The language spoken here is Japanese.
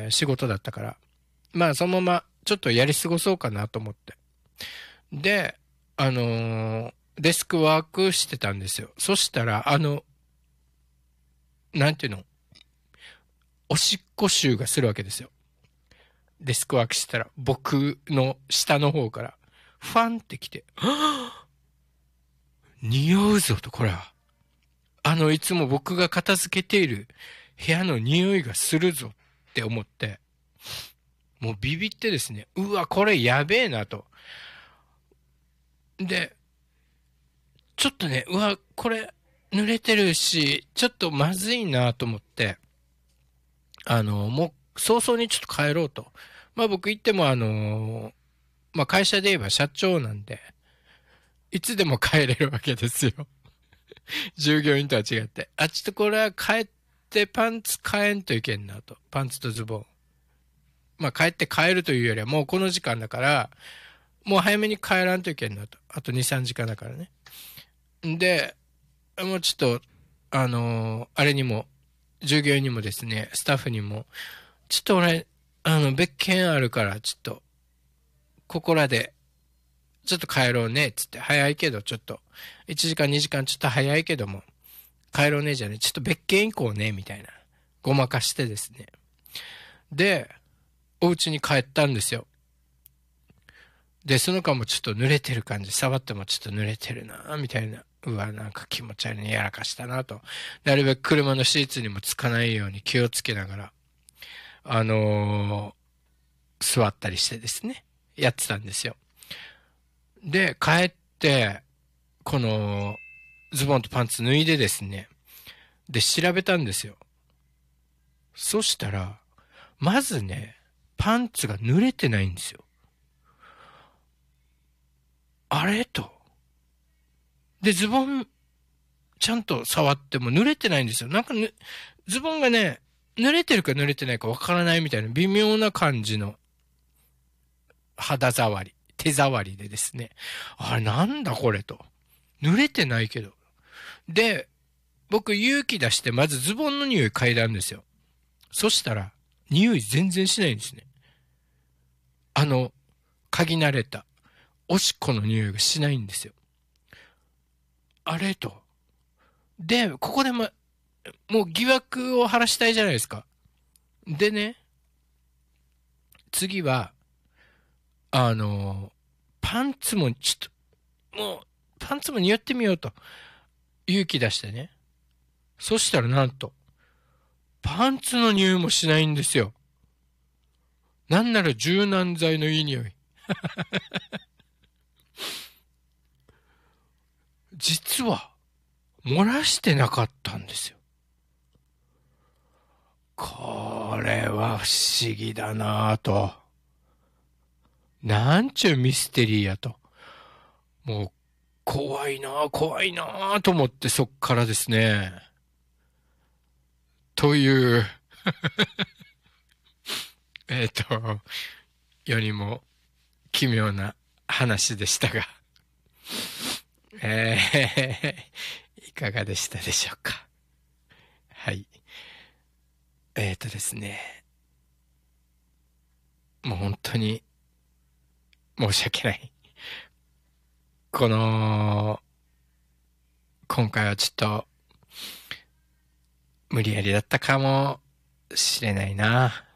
仕事だったから、まあそのままちょっとやり過ごそうかなと思って。で、デスクワークしてたんですよ。そしたら、なんていうの、おしっこ臭がするわけですよ。デスクワークしてたら、僕の下の方から、ファンってきて、はぁ匂うぞと、これは。いつも僕が片付けている部屋の匂いがするぞって思って、もうビビってですね、うわ、これやべえなと。で、ちょっとね、うわ、これ濡れてるし、ちょっとまずいなと思って、もう早々にちょっと帰ろうと。まあ僕言ってもまあ会社で言えば社長なんで、いつでも帰れるわけですよ。従業員とは違って。あ、ちょっとこれは帰ってパンツ変えんといけんなと。パンツとズボン。まあ帰って帰るというよりはもうこの時間だから、もう早めに帰らんといけんなと。あと2、3時間だからね。で、もうちょっと、あれにも、従業員にもですね、スタッフにも、ちょっと俺、別件あるから、ちょっと、ここらで、ちょっと帰ろうね、つって、早いけど、ちょっと、1時間2時間ちょっと早いけども、帰ろうねじゃね、ちょっと別件行こうね、みたいな。ごまかしてですね。で、お家に帰ったんですよ。で、その間もちょっと濡れてる感じ、触ってもちょっと濡れてるな、みたいな。うわ、なんか気持ち悪いね、やらかしたなと。なるべく車のシーツにもつかないように気をつけながら、座ったりしてですね、やってたんですよ。で、帰って、この、ズボンとパンツ脱いでですね、で、調べたんですよ。そしたら、まずね、パンツが濡れてないんですよ。あれと。で、ズボン、ちゃんと触っても濡れてないんですよ。なんかズボンがね、濡れてるか濡れてないかわからないみたいな微妙な感じの肌触り、手触りでですね。あれなんだこれと。濡れてないけど。で、僕勇気出してまずズボンの匂い嗅いだんですよ。そしたら、匂い全然しないんですね。あの、嗅ぎ慣れた、おしっこの匂いがしないんですよ。あれと。で、ここでもう疑惑を晴らしたいじゃないですか。でね、次は、あの、パンツもちょっと、もう、パンツも匂ってみようと、勇気出してね。そしたらなんと、パンツの匂いもしないんですよ。なんなら柔軟剤のいい匂い。実は、漏らしてなかったんですよ。これは不思議だなぁと。なんちゅうミステリーやと。もう、怖いなぁ、怖いなぁと思ってそっからですね。という、えっと、世にも奇妙な話でしたが、いかがでしたでしょうか。はい。ですね、もう本当に申し訳ない。この、今回はちょっと無理やりだったかもしれないな。